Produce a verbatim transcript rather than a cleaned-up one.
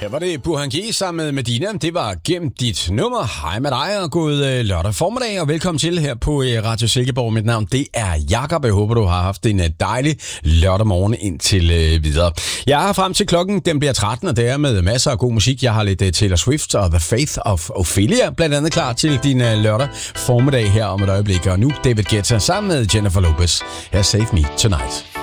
Her var det Burhan G sammen med Medina. Det var Gem dit nummer. Hej med dig og god øh, lørdag formiddag, og velkommen til her på øh, Radio Silkeborg. Mit navn, det er Jakob. Jeg håber, du har haft en øh, dejlig lørdag morgen indtil øh, videre. Jeg er her frem til klokken, den bliver tretten, og det er med masser af god musik. Jeg har lidt øh, Taylor Swift og The Faith of Ophelia blandt andet klar til din øh, lørdag formiddag her om et øjeblik. Og nu David Guetta sammen med Jennifer Lopez. Her Save Me Tonight.